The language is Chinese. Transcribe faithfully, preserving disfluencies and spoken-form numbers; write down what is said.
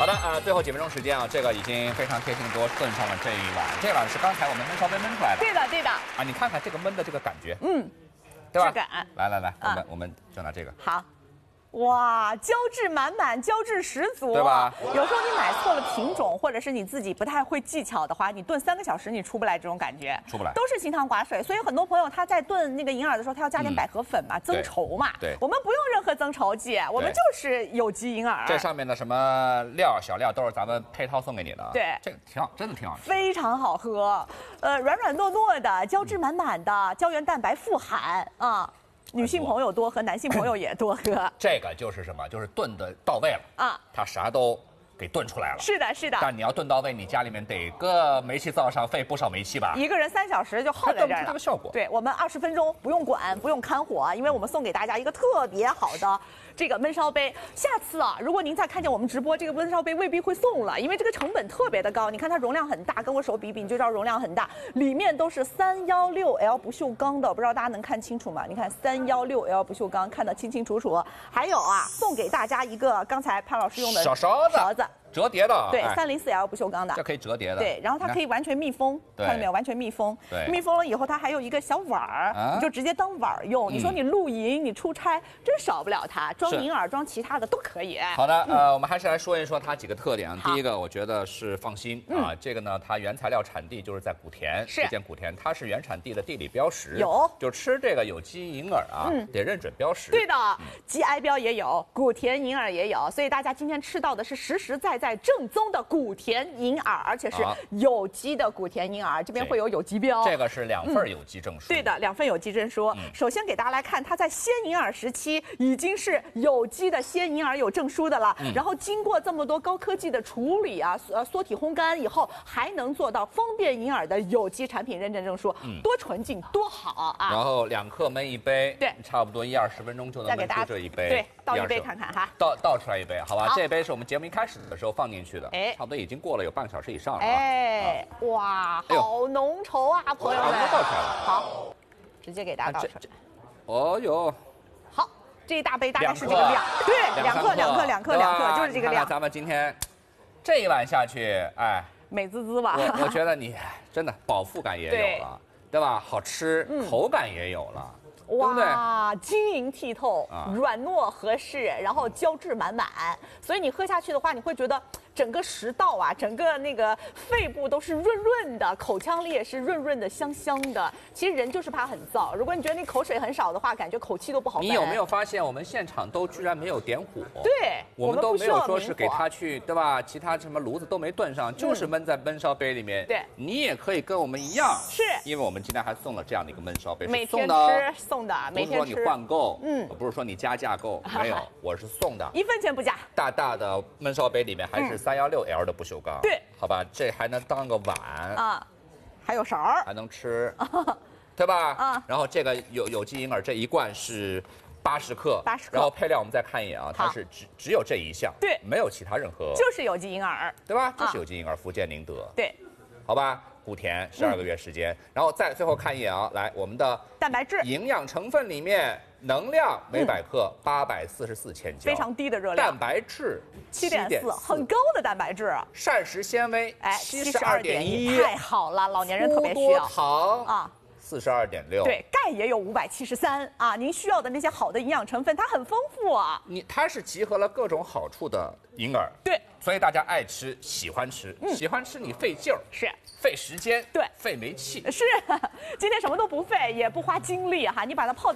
好的，呃，最后几分钟时间啊，这个已经非常贴心的给我炖上了这一碗，这碗是刚才我们焖烧杯焖出来的。 对的，对的。 啊，你看看这个焖的这个感觉， 嗯， 对吧？ 质感。 来来来，我们、 啊、 我们就拿这个。 好。哇，胶质满满，胶质十足， 对吧？ 有时候你买错了品种，或者是你自己不太会技巧的话，你炖三个小时你出不来这种感觉， 出不来， 都是清汤寡水。所以很多朋友他在炖那个银耳的时候，他要加点百合粉嘛，嗯、增稠嘛。 对， 我们不用任何增稠剂，我们就是有机银耳。 这上面的什么料小料都是咱们配套送给你的。 对， 这个挺好，真的挺好吃， 非常好喝，呃，软软糯糯的，胶质满满的，胶原蛋白富含啊。女性朋友多喝，男性朋友也多喝。 这个就是什么？就是炖的到位了啊，它啥都给炖出来了。 是的，是的。 但你要炖到位，你家里面得个煤气灶上费不少煤气吧？ 一个人三小时就耗在这儿了。 这个效果。 对我们二十分钟不用管，不用看火，因为我们送给大家一个特别好的这个焖烧杯。下次啊，如果您再看见我们直播，这个焖烧杯未必会送了，因为这个成本特别的高。你看它容量很大，跟我手比比你就知道容量很大，里面都是三幺六 L 不锈钢的，不知道大家能看清楚吗？你看三幺六 L 不锈钢，看得清清楚楚。还有啊，送给大家一个刚才潘老师用的小勺子。 勺子折叠的， 对，三零四 L 不锈钢的， 这可以折叠的， 对，然后它可以完全密封，看到没有？完全密封， 对， 密封了以后，它还有一个小碗儿，啊、你就直接当碗儿用。嗯、你说你露营、你出差，真少不了它，装银耳、装其他的都可以。 好的，呃，嗯、我们还是来说一说它几个特点啊。第一个，我觉得是放心、嗯、啊，这个呢，它原材料产地就是在古田， 是福建古田，它是原产地的地理标识， 有， 就吃这个有机银耳啊，嗯、得认准标识。 对的 ，G I 标也有，古田银耳也有，所以大家今天吃到的是实实在在正宗的古田银耳，而且是有机的古田银耳，这边会有有机标。 这个是两份有机证书。 嗯、对的，两份有机证书。嗯、首先给大家来看，它在鲜银耳时期已经是有机的鲜银耳有证书的了。嗯、然后经过这么多高科技的处理啊，呃，缩体烘干以后，还能做到方便银耳的有机产品认证证书，嗯、多纯净，多好啊！ 然后两克焖一杯， 对， 差不多一二十分钟就能焖出这一杯。 对，倒一杯看看哈。 倒倒出来一杯，好吧？好，这杯是我们节目一开始的时候放进去的。哎。差不多已经过了有半个小时以上了、啊。 哎，啊、哇，好浓稠啊，朋友们！ 倒出来了。 好，直接给大家倒出来。 哦呦， 好，这一大杯大概是这个量，对，两克，两克，两克，两克，就是这个量。 咱们今天这一碗下去，哎， 美滋滋吧？ 我我觉得你真的饱腹感也有了，对吧？好吃，嗯、口感也有了。 哇，晶莹剔透，啊、软糯合适，然后胶质满满，所以你喝下去的话，你会觉得整个食道啊，整个那个肺部都是润润的，口腔里也是润润的、香香的。其实人就是怕很燥，如果你觉得你口水很少的话，感觉口气都不好。 你有没有发现我们现场都居然没有点火？ 对， 我们都没有说是给他去，对吧？其他什么炉子都没炖上，就是焖在焖烧杯里面。 对， 你也可以跟我们一样， 是， 因为我们今天还送了这样的一个焖烧杯， 每天吃送的，每天吃。 不是说你换购，嗯，不是说你加价购，没有，我是送的， 一分钱不加。 大大的焖烧杯里面还是三幺六 L 的不锈钢， 对， 好吧，这还能当个碗啊，还有勺儿， 还能吃，对吧？啊，然后这个有有机银耳这一罐是八十克， 八十克， 然后配料我们再看一眼啊，它是只只有这一项， 对， 没有其他任何， 就是有机银耳， 对吧？就是有机银耳，福建宁德， 对， 好吧。古田十二个月时间，嗯、然后再最后看一眼啊，来我们的蛋白质营养成分里面，能量每百克八百四十四千焦， 非常低的热量。 蛋白质七点四，很高的蛋白质。 膳食纤维哎七十二点一， 太好了，老年人特别需要。 糖啊。四十二点六， 对，钙也有五百七十三啊！您需要的那些好的营养成分，它很丰富啊。 你它是集合了各种好处的银耳， 对， 所以大家爱吃，喜欢吃，嗯、喜欢吃你费劲儿， 是费时间， 对， 费煤气， 是。今天什么都不费，也不花精力哈，你把它泡在。